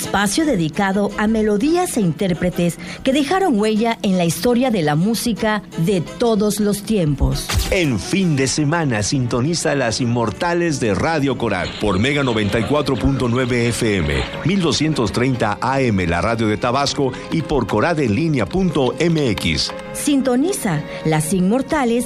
espacio dedicado a melodías e intérpretes que dejaron huella en la historia de la música de todos los tiempos. En fin de semana sintoniza Las Inmortales de Radio Coral por Mega 94.9 FM, 1230 AM, la radio de Tabasco, y por coradelinea.mx. Sintoniza Las Inmortales